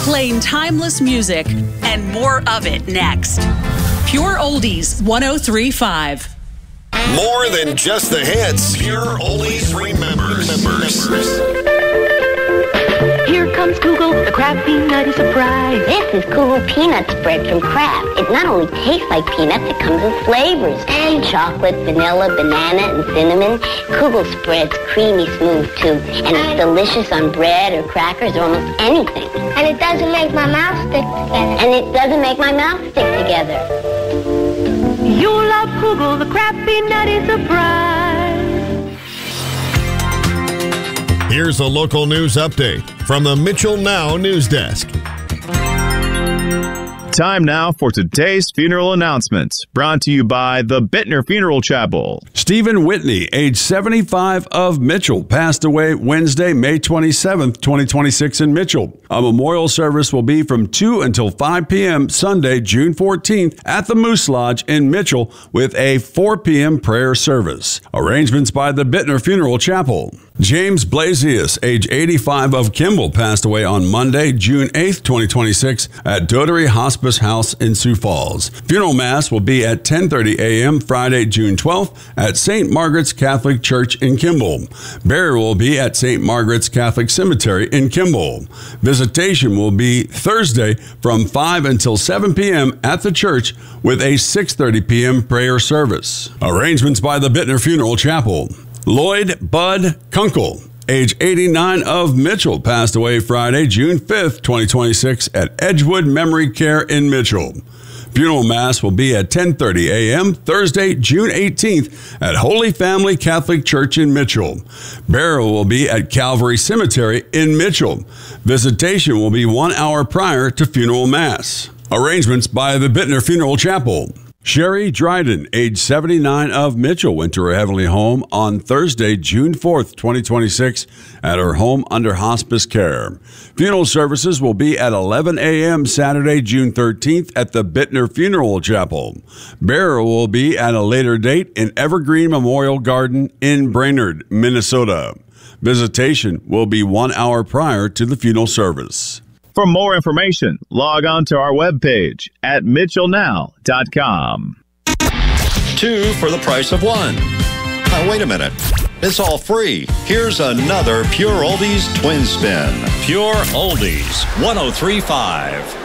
playing timeless music and more of it next. Pure Oldies 103.5. More than just the hits. Pure Oldies remembers. Here comes Google, the Kraft Peanut surprise. This is Google Peanut Spread from Kraft. It not only tastes like peanuts, it comes in flavors. And chocolate, vanilla, banana, and cinnamon. Google Spread's creamy smooth, too. And it's delicious on bread or crackers or almost anything. And it doesn't make my mouth stick together. You'll love Google, the Kraft Peanut surprise. Here's a local news update from the Mitchell Now News Desk. Time now for today's funeral announcements, brought to you by the Bittner Funeral Chapel. Stephen Whitney, age 75, of Mitchell, passed away Wednesday, May 27th, 2026 in Mitchell. A memorial service will be from 2 until 5 p.m. Sunday, June 14th at the Moose Lodge in Mitchell with a 4 p.m. prayer service. Arrangements by the Bittner Funeral Chapel. James Blasius, age 85, of Kimball, passed away on Monday, June 8th, 2026 at Dotery Hospice House in Sioux Falls. Funeral Mass will be at 10:30 a.m. Friday, June 12th at St. Margaret's Catholic Church in Kimball. Burial will be at St. Margaret's Catholic Cemetery in Kimball. Visitation will be Thursday from 5 until 7 p.m. at the church with a 6:30 p.m. prayer service. Arrangements by the Bittner Funeral Chapel. Lloyd Bud Kunkel, age 89, of Mitchell, passed away Friday, June 5th, 2026 at Edgewood Memory Care in Mitchell. Funeral Mass will be at 10:30 a.m. Thursday, June 18th at Holy Family Catholic Church in Mitchell. Burial will be at Calvary Cemetery in Mitchell. Visitation will be 1 hour prior to Funeral Mass. Arrangements by the Bittner Funeral Chapel. Sherry Dryden, age 79, of Mitchell, went to her heavenly home on Thursday, June 4th, 2026, at her home under hospice care. Funeral services will be at 11 a.m. Saturday, June 13th at the Bittner Funeral Chapel. Burial will be at a later date in Evergreen Memorial Garden in Brainerd, Minnesota. Visitation will be 1 hour prior to the funeral service. For more information, log on to our webpage at mitchellnow.com. 2 for the price of 1. Now, wait a minute. It's all free. Here's another Pure Oldies Twin Spin. Pure Oldies 103.5.